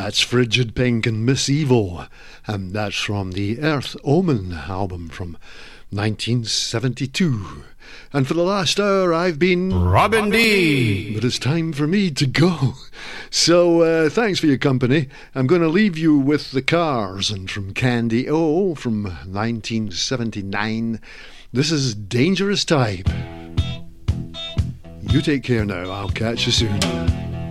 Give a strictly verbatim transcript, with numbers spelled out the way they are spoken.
That's Frigid Pink and Miss Evil, and that's from the Earth Omen album from nineteen seventy-two. And for the last hour I've been Robin D. But it's time for me to go. So uh, thanks for your company. I'm going to leave you with The Cars, and from Candy O from nineteen seventy-nine, this is Dangerous Type. You take care now. I'll catch you soon.